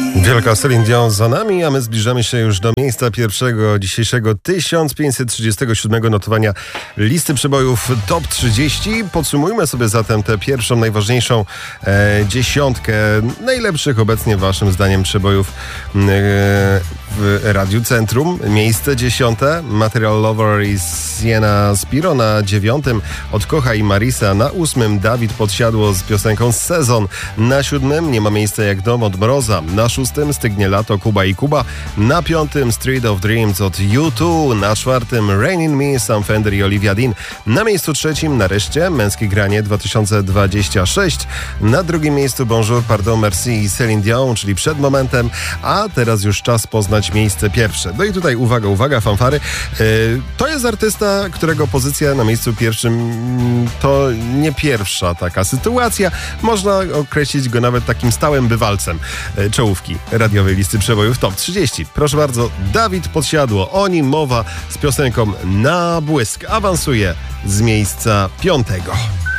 Wielka Celine Dion za nami, a my zbliżamy się już do miejsca pierwszego dzisiejszego 1537 notowania listy przebojów Top 30. Podsumujmy sobie zatem tę pierwszą, najważniejszą dziesiątkę najlepszych obecnie waszym zdaniem przebojów w Radiu Centrum. Miejsce 10. Material Lover i Sienna Spiro. Na 9. Odkocha i Marisa. Na 8. Dawid Podsiadło z piosenką Sezon. Na 7. Nie ma miejsca jak dom od Mroza. Na 6. Stygnie lato Kuba i Kuba. Na 5. Street of Dreams od U2. Na 4. Rain in Me Sam Fender i Olivia Dean. Na miejscu 3. nareszcie Męskie Granie 2026. Na 2. miejscu Bonjour, Pardon, Merci i Celine Dion, czyli przed momentem. A teraz już czas poznać miejsce pierwsze. No i tutaj uwaga, fanfary. To jest artysta, którego pozycja na miejscu pierwszym to nie pierwsza taka sytuacja. Można określić go nawet takim stałym bywalcem czołówki radiowej listy przebojów Top 30. Proszę bardzo, Dawid Podsiadło. O nim mowa z piosenką Na błysk. Awansuje z miejsca 5.